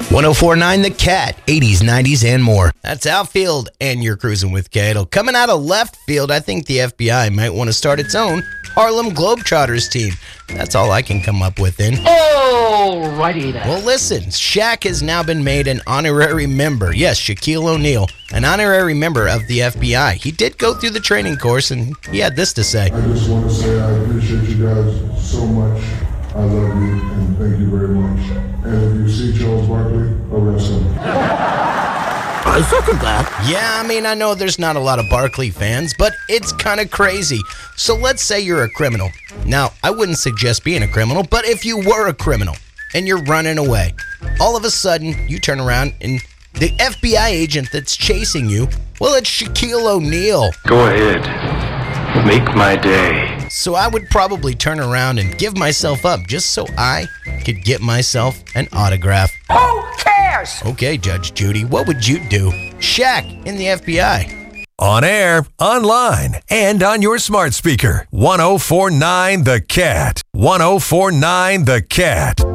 1049 The Cat, 80s, 90s, and more. That's Outfield, and you're cruising with Cato. Coming out of left field, I think the FBI might want to start its own Harlem Globetrotters team. That's all I can come up with then. Alrighty then. Well, listen, Shaq has now been made an honorary member. Yes, Shaquille O'Neal, an honorary member of the FBI. He did go through the training course, and he had this to say. I just want to say I appreciate you guys so much. I love you, and thank you very much. And if you see Charles Barkley, arrest him. I second that. Yeah, I mean, I know there's not a lot of Barkley fans, but it's kind of crazy. So let's say you're a criminal. Now, I wouldn't suggest being a criminal, but if you were a criminal and you're running away, all of a sudden you turn around and the FBI agent that's chasing you, well, it's Shaquille O'Neal. Go ahead. Make my day. So I would probably turn around and give myself up just so I could get myself an autograph. Who cares? Okay, Judge Judy, what would you do? Shaq in the FBI. On air, online, and on your smart speaker. 1049 The Cat. 1049 The Cat.